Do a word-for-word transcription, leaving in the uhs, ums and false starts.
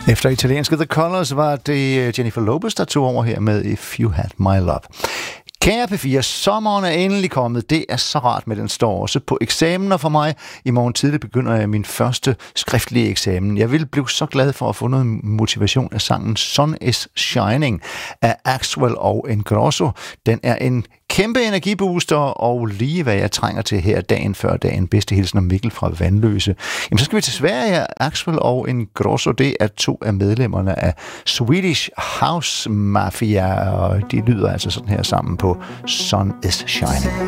Efter italienske The Colors var det Jennifer Lopez, der tog over her med If You Had My Love. Kære P fire, sommeren er endelig kommet. Det er så rart, med den står også på eksamener for mig. I morgen tidlig begynder jeg min første skriftlige eksamen. Jeg vil blive så glad for at få noget motivation af sangen Sun is Shining af Axwell og Ingrosso. Den er en kæmpe energibooster, og lige hvad jeg trænger til her dagen før dagen. Bedste hilsen af Mikkel fra Vandløse. Jamen, så skal vi til Sverige. Axwell og Ingrosso, det er to af medlemmerne af Swedish House Mafia, og de lyder altså sådan her sammen på Sun is Shining.